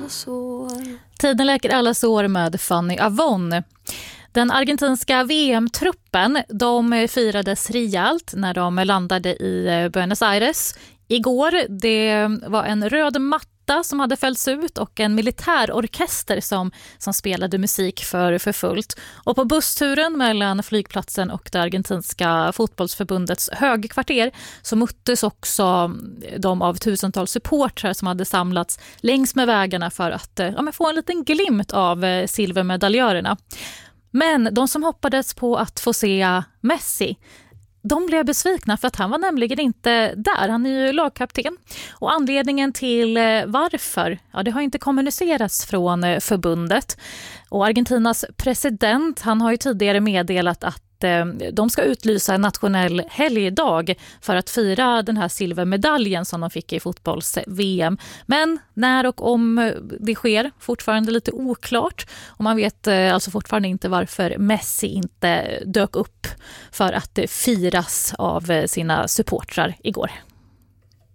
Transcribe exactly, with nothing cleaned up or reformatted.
alla sår. Tiden läker alla sår med Fanny Avon. Den argentinska V M-truppen, de firades rejält när de landade i Buenos Aires igår. Det var en röd matta som hade fällts ut och en militärorkester som, som spelade musik för, för fullt. Och på bussturen mellan flygplatsen och det argentinska fotbollsförbundets högkvarter så möttes också de av tusentals supportrar som hade samlats längs med vägarna för att ja, men få en liten glimt av silvermedaljörerna. Men de som hoppades på att få se Messi, de blev besvikna för att han var nämligen inte där. Han är ju lagkapten. Och anledningen till varför, ja, det har inte kommunicerats från förbundet. Och Argentinas president, han har ju tidigare meddelat att de ska utlysa en nationell helgdag för att fira den här silvermedaljen som de fick i fotbolls-V M. Men när och om det sker fortfarande lite oklart. Och man vet alltså fortfarande inte varför Messi inte dök upp för att firas av sina supportrar igår.